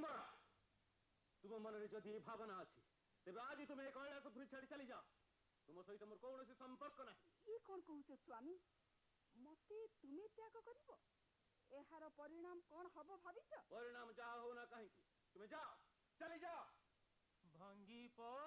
उमा तुम मन में जदि भावना अच्छी तेज आज तुम कैलाश पुरी छाड़ी चली जाओ तुम सहित मोर कौन संपर्क ना ये कौन कहूच स्वामी मते तुम्हें त्याग करिवो एहार परिणाम कौन हबो भाविच परिणाम जा हो ना कहीं तुम्हें जाओ चली जाओ भंगी पर